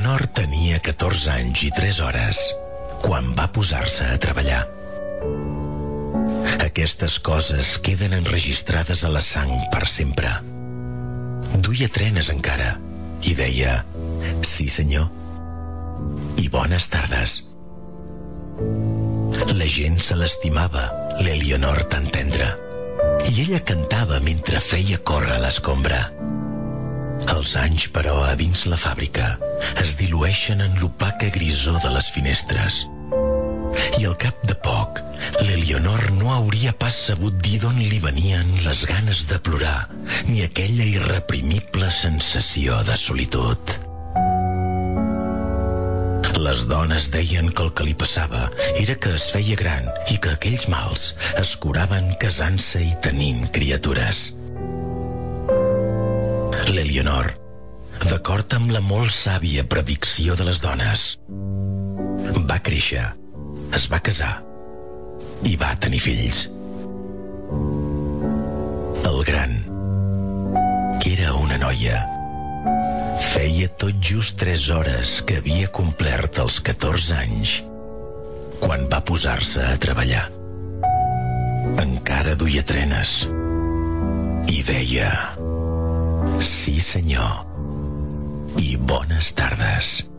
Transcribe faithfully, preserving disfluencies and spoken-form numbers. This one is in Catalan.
L'Elionor tenia catorze anys i tres hores quan va posar-se a treballar. Aquestes coses queden enregistrades a la sang per sempre. Duia trenes encara i deia «Sí, senyor» i «Bones tardes». La gent se l'estimava, l'Elionor tan tendra, i ella cantava mentre feia córrer l'escombra. Els anys, però, a dins la fàbrica es dilueixen en l'opaca grisor de les finestres. I al cap de poc, l'Elionor no hauria pas sabut dir d'on li venien les ganes de plorar ni aquella irreprimible sensació de solitud. Les dones deien que el que li passava era que es feia gran i que aquells mals es curaven casant-se i tenint criatures. L'Elionor, d'acord amb la molt sàvia predicció de les dones, va créixer, es va casar i va tenir fills. El gran, que era una noia, feia tot just tres hores que havia complert els catorze anys quan va posar-se a treballar. Encara duia trenes i deia «Sí, senyor» i «Bones tardes».